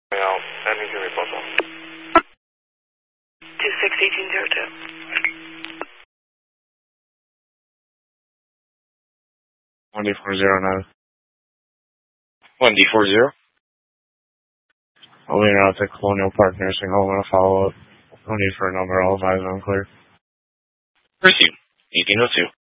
Well, that needs a report. 261802. 1D409. 1D40. I'll lean out to Colonial Park Nursing Home and a follow-up. No need for a number, all advised unclear. Received. 1802.